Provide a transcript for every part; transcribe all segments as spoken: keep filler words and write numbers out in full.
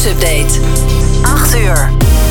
Nieuwsupdate. acht uur.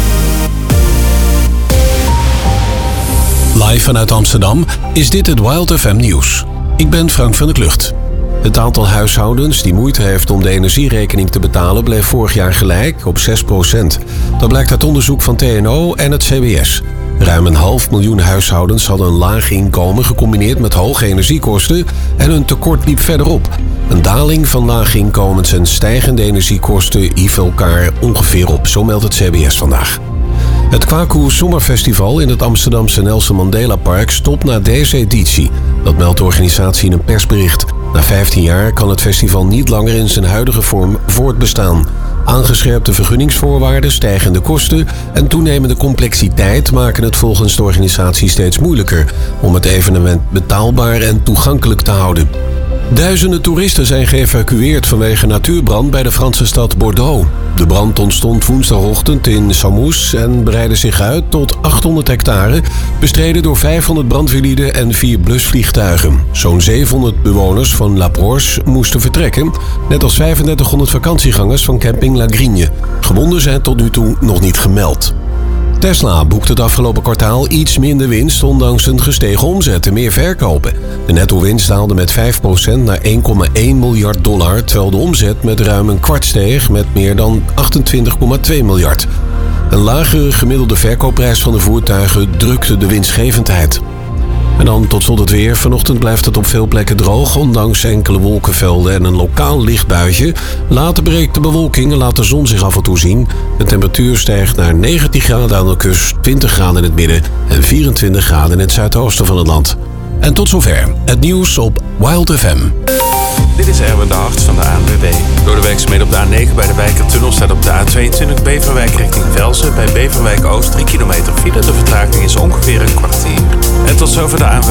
Live vanuit Amsterdam is dit het Wild F M nieuws. Ik ben Frank van der Klucht. Het aantal huishoudens die moeite heeft om de energierekening te betalen bleef vorig jaar gelijk op zes procent. Dat blijkt uit onderzoek van T N O en het C B S. Ruim een half miljoen huishoudens hadden een laag inkomen gecombineerd met hoge energiekosten en hun tekort liep verder op. Een daling van lage inkomens en stijgende energiekosten hieven elkaar ongeveer op, zo meldt het C B S vandaag. Het Kwaku Zomerfestival in het Amsterdamse Nelson Mandela Park stopt na deze editie. Dat meldt de organisatie in een persbericht. Na vijftien jaar kan het festival niet langer in zijn huidige vorm voortbestaan. Aangescherpte vergunningsvoorwaarden, stijgende kosten en toenemende complexiteit maken het volgens de organisatie steeds moeilijker om het evenement betaalbaar en toegankelijk te houden. Duizenden toeristen zijn geëvacueerd vanwege natuurbrand bij de Franse stad Bordeaux. De brand ontstond woensdagochtend in Saumous en breidde zich uit tot achthonderd hectare, bestreden door vijfhonderd brandweerlieden en vier blusvliegtuigen. Zo'n zevenhonderd bewoners van La Broche moesten vertrekken, net als vijfendertighonderd vakantiegangers van camping La Grigne. Gewonden zijn tot nu toe nog niet gemeld. Tesla boekt het afgelopen kwartaal iets minder winst, ondanks een gestegen omzet en meer verkopen. De netto-winst daalde met vijf procent naar één komma één miljard dollar, terwijl de omzet met ruim een kwart steeg met meer dan achtentwintig komma twee miljard. Een lagere gemiddelde verkoopprijs van de voertuigen drukte de winstgevendheid. En dan tot slot het weer. Vanochtend blijft het op veel plekken droog, ondanks enkele wolkenvelden en een lokaal licht buitje. Later breekt de bewolking en laat de zon zich af en toe zien. De temperatuur stijgt naar negentien graden aan de kust, twintig graden in het midden en vierentwintig graden in het zuidoosten van het land. En tot zover het nieuws op Wild F M. Dit is Erwin de Hart van de A N W B. Door de werkzaamheden op de A negen bij de Wijkertunnel staat op de A tweeëntwintig Beverwijk richting Velzen. Bij Beverwijk Oost drie kilometer file. De vertraging is ongeveer een kwartier. En tot zover de A N W